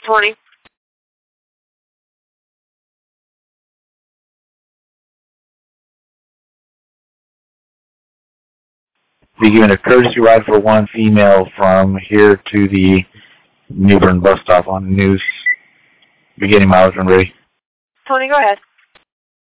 20. Be given a courtesy ride for one female from here to the New Bern bus stop on News. Beginning mileage when ready. 20, go ahead.